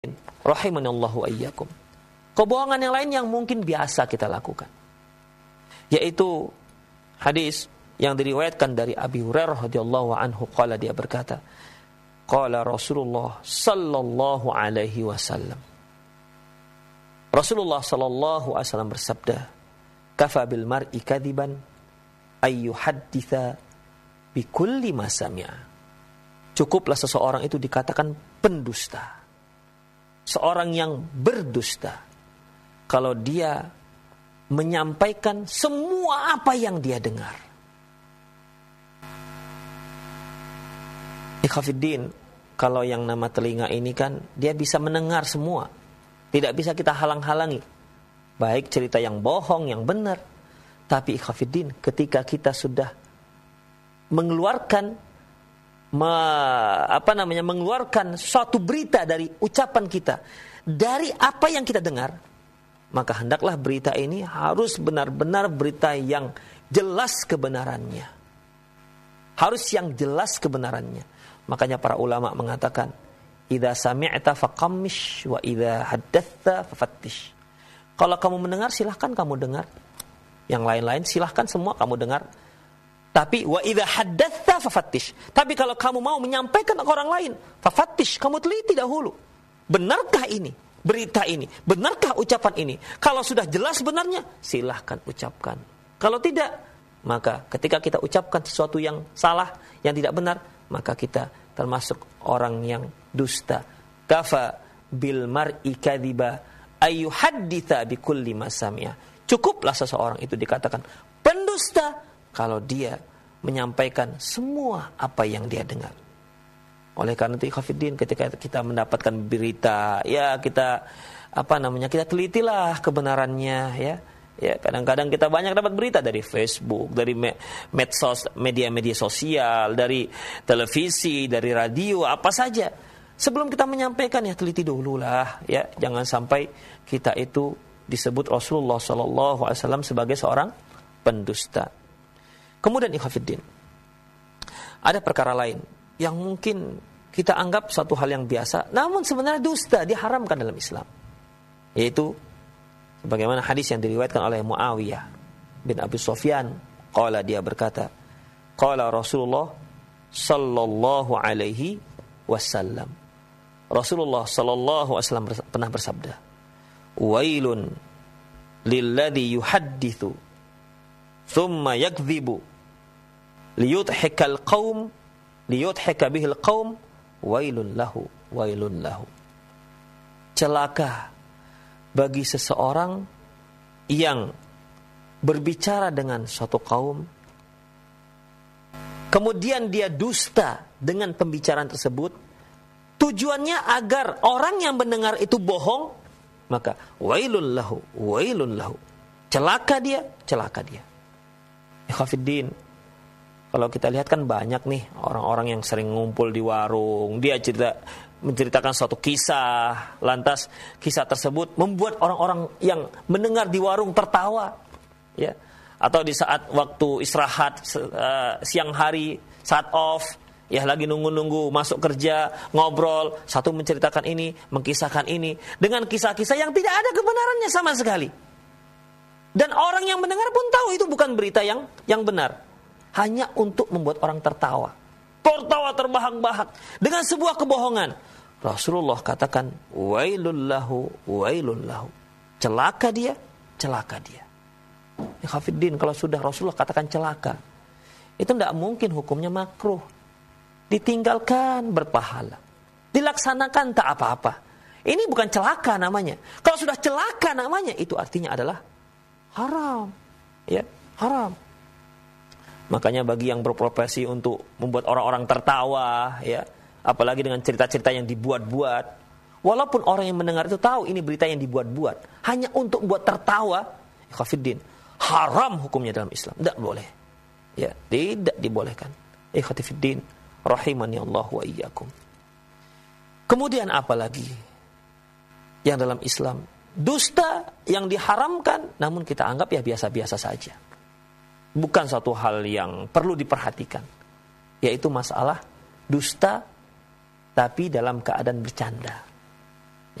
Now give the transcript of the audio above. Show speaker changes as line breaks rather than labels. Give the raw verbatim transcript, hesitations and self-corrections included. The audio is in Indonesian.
Rahimanallahu ayyakum. Kebohongan yang lain yang mungkin biasa kita lakukan, yaitu hadis yang diriwayatkan dari Abi Hurairah radhiyallahu anhu, qala, dia berkata, qala Rasulullah sallallahu alaihi wasallam. Rasulullah sallallahu alaihi wasallam bersabda, kafa bil mar'i kadiban ay yuhadditha bi kulli ma sami'a. Cukuplah seseorang itu dikatakan pendusta, seorang yang berdusta, kalau dia menyampaikan semua apa yang dia dengar. Ikhwafiddin, kalau yang nama telinga ini kan dia bisa mendengar semua, tidak bisa kita halang-halangi, baik cerita yang bohong, yang benar. Tapi ikhwafiddin, ketika kita sudah mengeluarkan me, apa namanya mengeluarkan suatu berita dari ucapan kita, dari apa yang kita dengar, maka hendaklah berita ini harus benar-benar berita yang jelas kebenarannya. Harus yang jelas kebenarannya. Makanya para ulama mengatakan, idza sami'ta faqammish wa idza haddatsa fafattish. Kalau kamu mendengar, silahkan kamu dengar. Yang lain-lain silahkan semua kamu dengar. Tapi wa idza haddatsa fafattish. Tapi kalau kamu mau menyampaikan ke orang lain, fafattish, kamu teliti dahulu. Benarkah ini? Berita ini, benarkah ucapan ini? Kalau sudah jelas benarnya, silahkan ucapkan. Kalau tidak, maka ketika kita ucapkan sesuatu yang salah, yang tidak benar, maka kita termasuk orang yang dusta. Kafa bil mar'i kadhiba ayyuhadditha bi kulli ma sami'a. Cukuplah seseorang itu dikatakan pendusta kalau dia menyampaikan semua apa yang dia dengar. Oleh karena itu ikhwafiddin, ketika kita mendapatkan berita, ya kita apa namanya kita telitilah kebenarannya, ya. Ya, kadang-kadang kita banyak dapat berita dari Facebook, dari medsos, media-media sosial, dari televisi, dari radio, apa saja. Sebelum kita menyampaikan, ya teliti dululah, ya. Jangan sampai kita itu disebut Rasulullah sallallahu alaihi wasallam sebagai seorang pendusta. Kemudian ikhwafiddin, ada perkara lain yang mungkin kita anggap suatu hal yang biasa, namun sebenarnya dusta, diharamkan dalam Islam. Yaitu sebagaimana hadis yang diriwayatkan oleh Muawiyah bin Abi Sufyan, qala, dia berkata, qala Rasulullah sallallahu alaihi wasallam. Rasulullah sallallahu alaihi wasallam pernah bersabda, wailun lilladzi yuhadditsu thumma yakdzibu liyudhikal qaum liyudhika bihil qaum wailun lahu wailun lahu. Celaka bagi seseorang yang berbicara dengan suatu kaum, kemudian dia dusta dengan pembicaraan tersebut, tujuannya agar orang yang mendengar itu bohong, maka wailun lahu wailun lahu. Celaka dia, celaka dia. Ikhwafiddin, kalau kita lihat kan banyak nih orang-orang yang sering ngumpul di warung, dia cerita menceritakan suatu kisah, lantas kisah tersebut membuat orang-orang yang mendengar di warung tertawa, ya. Atau di saat waktu istirahat uh, siang hari, saat off, ya lagi nunggu-nunggu masuk kerja, ngobrol, satu menceritakan ini, mengkisahkan ini dengan kisah-kisah yang tidak ada kebenarannya sama sekali. Dan orang yang mendengar pun tahu itu bukan berita yang yang benar. Hanya untuk membuat orang tertawa. Tertawa terbahak-bahak dengan sebuah kebohongan. Rasulullah katakan, wailun lahu, wailun lahu. Celaka dia, celaka dia. Ikhwafiddin, kalau sudah Rasulullah katakan celaka, itu tidak mungkin hukumnya makruh. Ditinggalkan berpahala. Dilaksanakan tak apa-apa. Ini bukan celaka namanya. Kalau sudah celaka namanya, itu artinya adalah haram. Ya, haram. Makanya bagi yang berprofesi untuk membuat orang-orang tertawa, ya, apalagi dengan cerita-cerita yang dibuat-buat, walaupun orang yang mendengar itu tahu ini berita yang dibuat-buat, hanya untuk buat tertawa, ikhwafiddin, haram hukumnya dalam Islam, tidak boleh, ya, tidak dibolehkan. Ikhwafiddin, rahimani Allah wa iyyakum. Kemudian apalagi yang dalam Islam dusta yang diharamkan, namun kita anggap ya biasa-biasa saja. Bukan suatu hal yang perlu diperhatikan, yaitu masalah dusta tapi dalam keadaan bercanda.